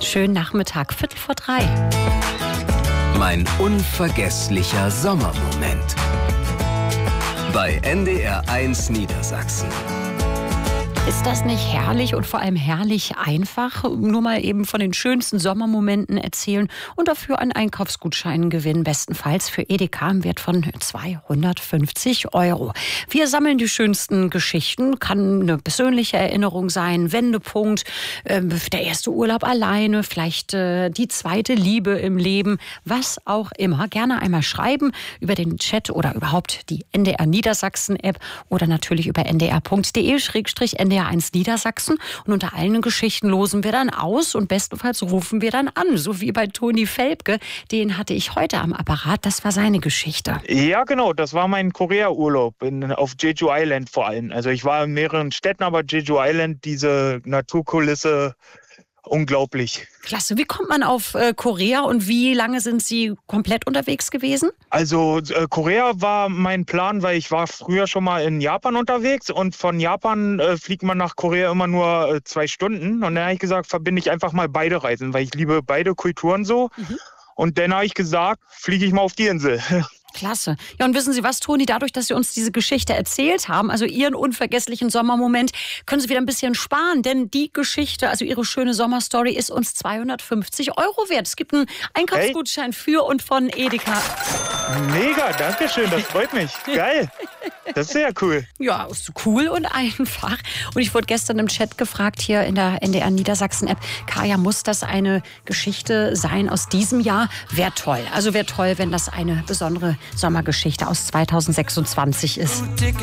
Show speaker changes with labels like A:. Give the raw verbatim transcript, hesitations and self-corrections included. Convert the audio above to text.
A: schönen Nachmittag, Viertel vor drei.
B: Mein unvergesslicher Sommermoment. Bei N D R eins Niedersachsen.
A: Ist das nicht herrlich und vor allem herrlich einfach? Nur mal eben von den schönsten Sommermomenten erzählen und dafür einen Einkaufsgutschein gewinnen, bestenfalls für Edeka im Wert von zweihundertfünfzig Euro. Wir sammeln die schönsten Geschichten, kann eine persönliche Erinnerung sein, Wendepunkt, äh, der erste Urlaub alleine, vielleicht äh, die zweite Liebe im Leben, was auch immer. Gerne einmal schreiben über den Chat oder überhaupt die N D R Niedersachsen App oder natürlich über n d r punkt d e schrägstrich n d r eins Niedersachsen, und unter allen Geschichten losen wir dann aus und bestenfalls rufen wir dann an, so wie bei Toni Felbke. Den hatte ich heute am Apparat, das war seine Geschichte.
C: Ja, genau, das war mein Korea-Urlaub in, auf Jeju Island vor allem. Also ich war in mehreren Städten, aber Jeju Island, diese Naturkulisse, unglaublich.
A: Klasse. Wie kommt man auf äh, Korea und wie lange sind Sie komplett unterwegs gewesen?
C: Also äh, Korea war mein Plan, weil ich war früher schon mal in Japan unterwegs und von Japan äh, fliegt man nach Korea immer nur äh, zwei Stunden. Und dann habe ich gesagt, verbinde ich einfach mal beide Reisen, weil ich liebe beide Kulturen so. Mhm. Und dann habe ich gesagt, fliege ich mal auf die Insel.
A: Klasse. Ja, und wissen Sie was, Toni, dadurch, dass Sie uns diese Geschichte erzählt haben, also Ihren unvergesslichen Sommermoment, können Sie wieder ein bisschen sparen, denn die Geschichte, also Ihre schöne Sommerstory, ist uns zweihundertfünfzig Euro wert. Es gibt einen Einkaufsgutschein hey. für und von Edeka.
C: Mega, danke schön, das freut mich. Geil. Das ist sehr cool.
A: Ja, ist cool und einfach. Und ich wurde gestern im Chat gefragt, hier in der N D R Niedersachsen-App, Kaya, muss das eine Geschichte sein aus diesem Jahr? Wäre toll. Also wäre toll, wenn das eine besondere Sommergeschichte aus zweitausendsechsundzwanzig ist.